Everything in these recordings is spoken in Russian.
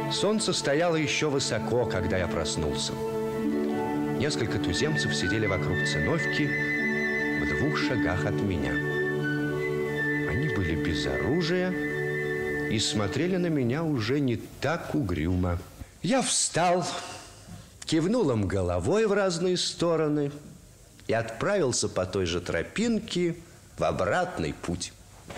Солнце стояло еще высоко, когда я проснулся. Несколько туземцев сидели вокруг циновки в 2 шагах от меня. Они были без оружия и смотрели на меня уже не так угрюмо. Я встал, кивнул им головой в разные стороны и отправился по той же тропинке в обратный путь.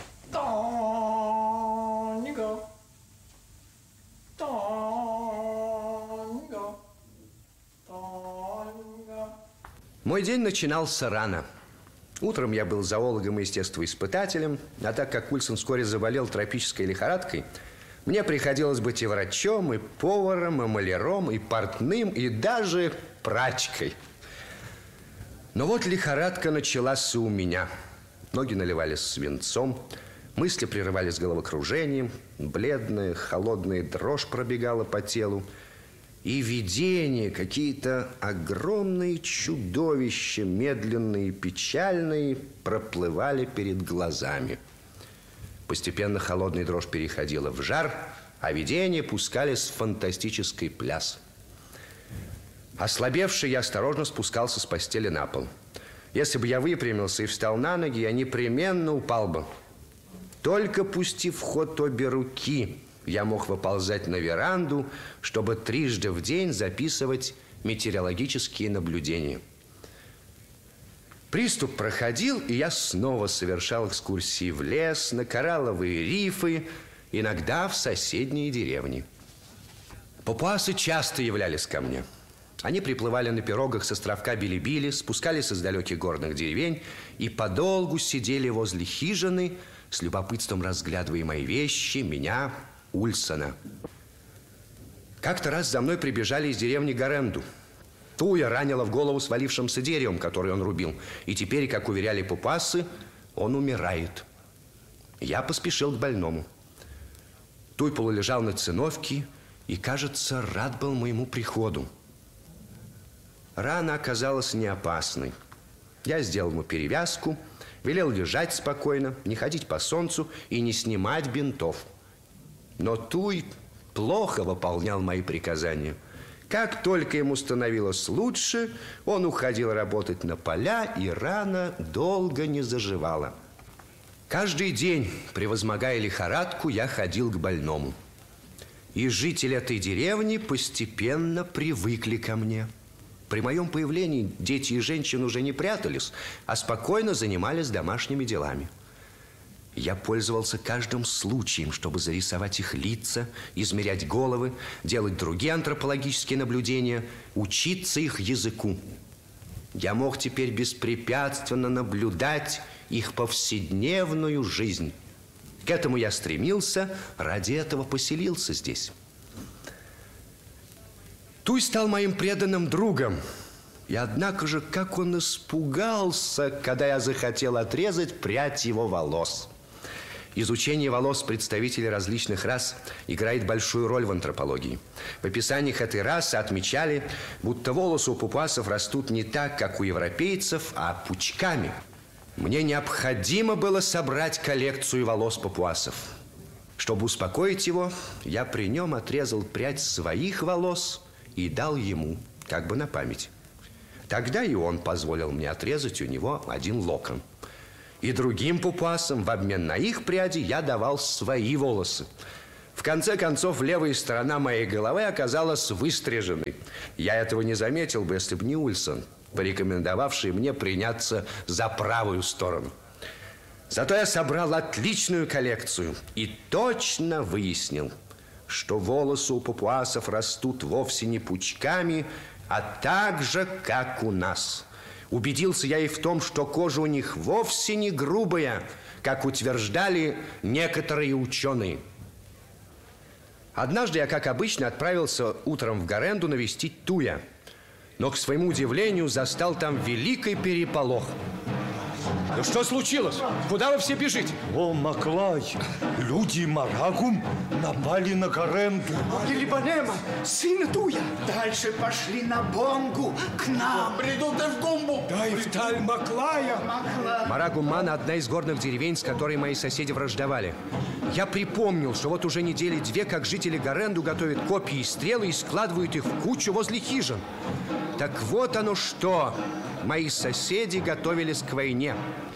Мой день начинался рано. Утром я был зоологом и естествоиспытателем, а так как Ульсон вскоре заболел тропической лихорадкой, мне приходилось быть и врачом, и поваром, и маляром, и портным, и даже прачкой. Но вот лихорадка началась и у меня. Ноги наливались свинцом, мысли прерывались головокружением, бледная, холодная дрожь пробегала по телу, и видения, какие-то огромные чудовища, медленные и печальные, проплывали перед глазами. Постепенно холодная дрожь переходила в жар, а видения пускались в фантастический пляс. Ослабевший, я осторожно спускался с постели на пол. Если бы я выпрямился и встал на ноги, я непременно упал бы. Только пустив в ход обе руки, я мог выползать на веранду, чтобы 3 раза в день записывать метеорологические наблюдения. Приступ проходил, и я снова совершал экскурсии в лес, на коралловые рифы, иногда в соседние деревни. Папуасы часто являлись ко мне. Они приплывали на пирогах с островка Билибили, спускались из далеких горных деревень и подолгу сидели возле хижины, с любопытством разглядывая мои вещи, меня, Ульсона. Как-то раз за мной прибежали из деревни Гаренду. Туя ранила в голову свалившимся деревом, который он рубил. И теперь, как уверяли папуасы, он умирает. Я поспешил к больному. Туй полулежал на циновке и, кажется, рад был моему приходу. Рана оказалась не опасной. Я сделал ему перевязку, велел лежать спокойно, не ходить по солнцу и не снимать бинтов. Но Туй плохо выполнял мои приказания. Как только ему становилось лучше, он уходил работать на поля, и рана долго не заживала. Каждый день, превозмогая лихорадку, я ходил к больному. И жители этой деревни постепенно привыкли ко мне. При моем появлении дети и женщины уже не прятались, а спокойно занимались домашними делами. Я пользовался каждым случаем, чтобы зарисовать их лица, измерять головы, делать другие антропологические наблюдения, учиться их языку. Я мог теперь беспрепятственно наблюдать их повседневную жизнь. К этому я стремился, ради этого поселился здесь. Туй стал моим преданным другом. И однако же, как он испугался, когда я захотел отрезать прядь его волос. Изучение волос представителей различных рас играет большую роль в антропологии. В описаниях этой расы отмечали, будто волосы у папуасов растут не так, как у европейцев, а пучками. Мне необходимо было собрать коллекцию волос папуасов. Чтобы успокоить его, я при нем отрезал прядь своих волос и дал ему, как бы на память. Тогда и он позволил мне отрезать у него 1 локон. И другим папуасам в обмен на их пряди я давал свои волосы. В конце концов, левая сторона моей головы оказалась выстриженной. Я этого не заметил бы, если бы не Ульсон, порекомендовавший мне приняться за правую сторону. Зато я собрал отличную коллекцию и точно выяснил, что волосы у папуасов растут вовсе не пучками, а так же, как у нас. Убедился я и в том, что кожа у них вовсе не грубая, как утверждали некоторые ученые. Однажды я, как обычно, отправился утром в Гаренду навестить Туя, но, к своему удивлению, застал там великий переполох. Ну что случилось? Куда вы все бежите? О, Маклай, люди Марагум напали на Гаренду. Елибанема, сын Туя. Дальше пошли на Бонгу, к нам. Придут и в Гумбу. Да и в Таль Маклая. Марагум-Мана – одна из горных деревень, с которой мои соседи враждовали. Я припомнил, что вот уже недели две, как жители Гаренду готовят копья и стрелы и складывают их в кучу возле хижин. Так вот оно что. Мои соседи готовились к войне.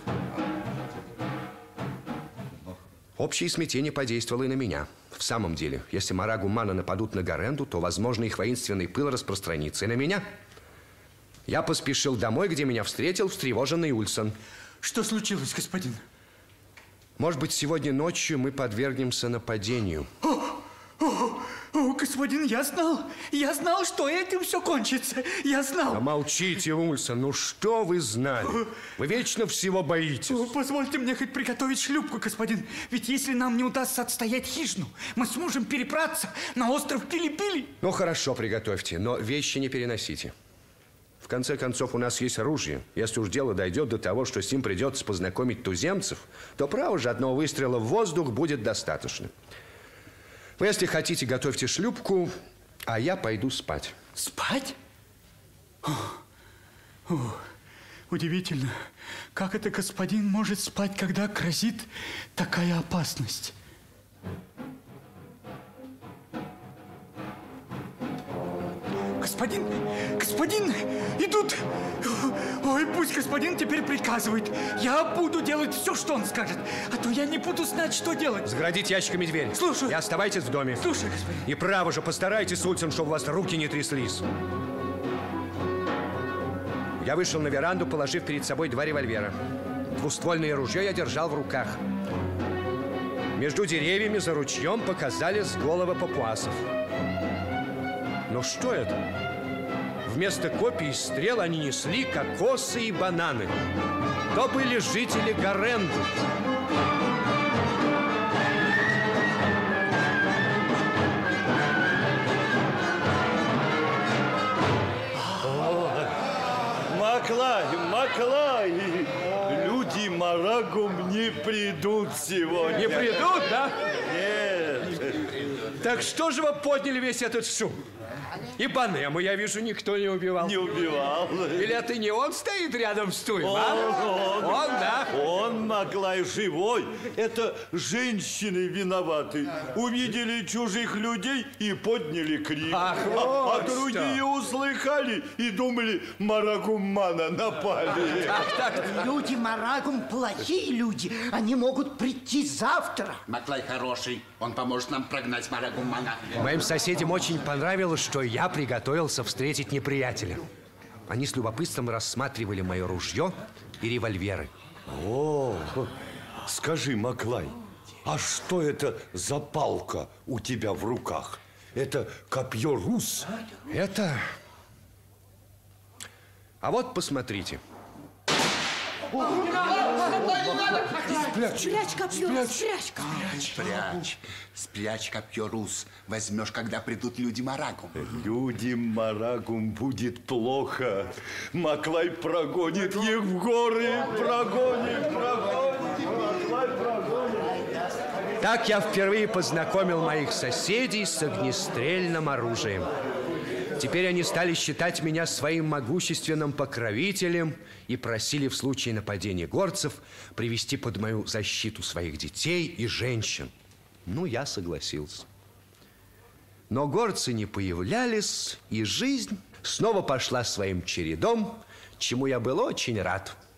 Общее смятение подействовало и на меня. В самом деле, если Марагум-Мана нападут на Гаренду, то, возможно, их воинственный пыл распространится и на меня. Я поспешил домой, где меня встретил встревоженный Ульсон. Что случилось, господин? Может быть, сегодня ночью мы подвергнемся нападению. О, господин, я знал, что этим все кончится. Я знал. Да молчите, Ульсон, ну что вы знали? Вы вечно всего боитесь. Позвольте мне хоть приготовить шлюпку, господин. Ведь если нам не удастся отстоять хижину, мы сможем перебраться на остров Пили-Пили. Ну, хорошо, приготовьте, но вещи не переносите. В конце концов, у нас есть оружие. Если уж дело дойдет до того, что с ним придется познакомить туземцев, то, право же, одного выстрела в воздух будет достаточно. Вы, если хотите, готовьте шлюпку, а я пойду спать. Спать? Удивительно, как это господин может спать, когда грозит такая опасность? Господин, идут! Ой, пусть господин теперь приказывает. Я буду делать все, что он скажет, а то я не буду знать, что делать. Заградите ящиками дверь. Слушаю. И оставайтесь в доме. Слушаю, господин. И право же, постарайтесь, Ульсон, чтобы у вас руки не тряслись. Я вышел на веранду, положив перед собой 2 револьвера. Двуствольное ружье я держал в руках. Между деревьями за ручьем показались головы папуасов. Но что это? Вместо копий и стрел они несли кокосы и бананы. То были жители Гаренду. Маклай, люди Марагум не придут сегодня. Не придут, да? Нет. Так что же вы подняли весь этот шум? И Банему, я вижу, никто не убивал. Не убивал. Или это не он стоит рядом с Туем, а? Он, да? Он, Маклай, живой. Это женщины виноваты. Увидели чужих людей и подняли крик. Ах, вот а другие услыхали и думали, Марагум-Мана напали. Так. Люди Марагум плохие люди. Они могут прийти завтра. Маклай хороший. Он поможет нам прогнать Марагум-Мана. Моим соседям очень понравилось, что я приготовился встретить неприятеля. Они с любопытством рассматривали мое ружье и револьверы. О, скажи, Маклай, а что это за палка у тебя в руках? Это копье Рус? Это... А вот посмотрите. Спрячь копье, Спрячь копье, Рус. Возьмешь, когда придут люди Марагум. Люди Марагум будет плохо. Маклай прогонит их в горы. Прогонит. Маклай прогонит. Так я впервые познакомил моих соседей с огнестрельным оружием. Теперь они стали считать меня своим могущественным покровителем и просили в случае нападения горцев привести под мою защиту своих детей и женщин. Ну, я согласился. Но горцы не появлялись, и жизнь снова пошла своим чередом, чему я был очень рад.